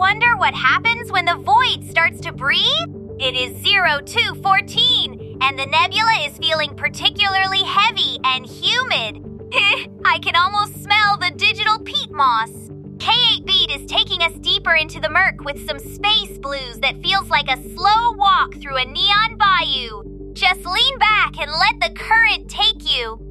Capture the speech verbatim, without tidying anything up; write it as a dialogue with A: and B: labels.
A: wonder what happens when the void starts to breathe? It is zero two fourteen, and the nebula is feeling particularly heavy and humid. I can almost smell the digital peat moss. K eight Beat is taking us deeper into the murk with some space blues that feels like a slow walk through a neon bayou. Just lean back and let the current take you.